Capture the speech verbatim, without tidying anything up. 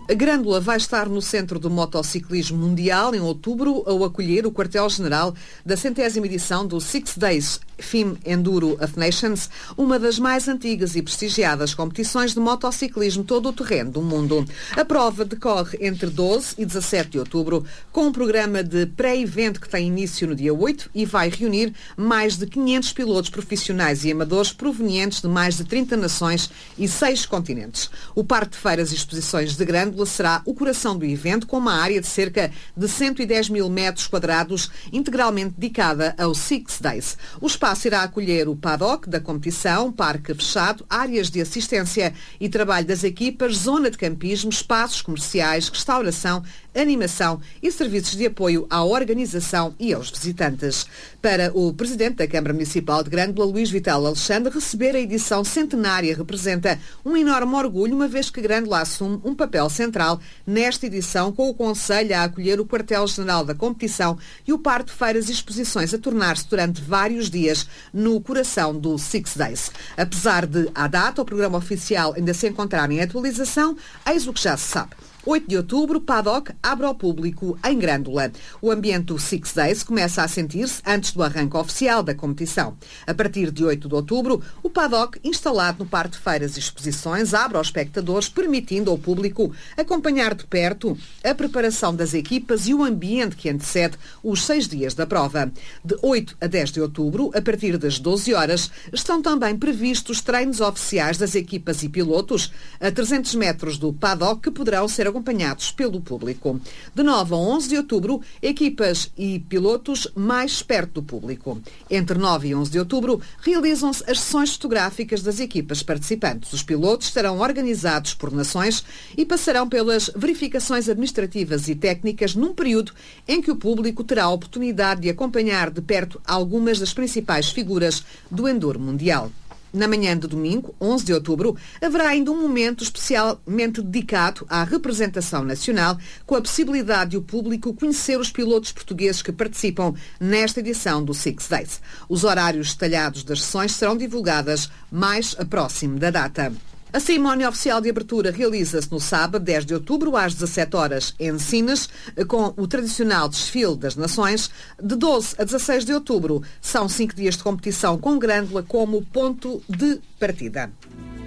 A Grândola vai estar no centro do motociclismo mundial em outubro ao acolher o quartel-general da centésima edição do Six Days F I M Enduro of Nations, uma das mais antigas e prestigiadas competições de motociclismo todo o terreno do mundo. A prova decorre entre doze e dezassete de outubro, com um programa de pré-evento que tem início no dia oito e vai reunir mais de quinhentos pilotos profissionais e amadores provenientes de mais de trinta nações e seis continentes. O Parque de Feiras e Exposições de Grândola será o coração do evento, com uma área de cerca de cento e dez mil metros quadrados, integralmente dedicada ao Six Days. O espaço irá acolher o paddock da competição, parque fechado, áreas de assistência e trabalho das equipas, zona de campismo, espaços comerciais, restauração, animação e serviços de apoio à organização e aos visitantes. Para o Presidente da Câmara Municipal de Grândola, Luís Vital Alexandre, receber a edição centenária representa um enorme orgulho, uma vez que Grândola assume um papel central nesta edição, com o Conselho a acolher o quartel-general da competição e o Parque de Feiras e Exposições a tornar-se durante vários dias no coração do Six Days. Apesar de, à data, o programa oficial ainda se encontrar em atualização, eis o que já se sabe. oito de outubro, paddock abre ao público em Grândola. O ambiente do Six Days começa a sentir-se antes do arranque oficial da competição. A partir de oito de outubro, o paddock, instalado no Parque de Feiras e Exposições, abre aos espectadores, permitindo ao público acompanhar de perto a preparação das equipas e o ambiente que antecede os seis dias da prova. De oito a dez de outubro, a partir das doze horas, estão também previstos treinos oficiais das equipas e pilotos a trezentos metros do paddock, que poderão ser acompanhados pelo público. De nove a onze de outubro, equipas e pilotos mais perto do público. Entre nove e onze de outubro, realizam-se as sessões fotográficas das equipas participantes. Os pilotos serão organizados por nações e passarão pelas verificações administrativas e técnicas num período em que o público terá a oportunidade de acompanhar de perto algumas das principais figuras do enduro mundial. Na manhã de domingo, onze de outubro, haverá ainda um momento especialmente dedicado à representação nacional, com a possibilidade de o público conhecer os pilotos portugueses que participam nesta edição do Six Days. Os horários detalhados das sessões serão divulgadas mais próximo da data. A cerimónia oficial de abertura realiza-se no sábado, dez de outubro, às dezassete horas, em Sines, com o tradicional desfile das nações. De doze a dezasseis de outubro, são cinco dias de competição, com Grândola como ponto de partida.